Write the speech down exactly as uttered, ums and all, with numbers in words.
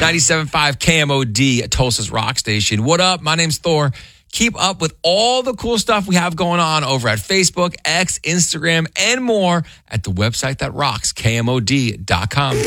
ninety-seven point five K M O D, Tulsa's Rock Station. What up? My name's Thor. Keep up with all the cool stuff we have going on over at Facebook, X, Instagram, and more at the website that rocks, K M O D dot com.